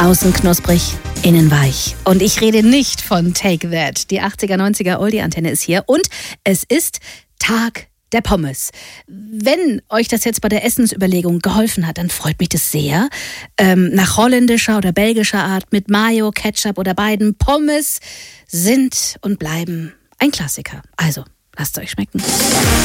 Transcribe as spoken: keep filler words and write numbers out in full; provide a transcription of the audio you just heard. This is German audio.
Außen knusprig, innen weich. Und ich rede nicht von Take That. Die achtziger, neunziger Oldie-Antenne ist hier. Und es ist Tag der Pommes. Wenn euch das jetzt bei der Essensüberlegung geholfen hat, dann freut mich das sehr. Ähm, nach holländischer oder belgischer Art, mit Mayo, Ketchup oder beiden, Pommes sind und bleiben ein Klassiker. Also, lasst es euch schmecken.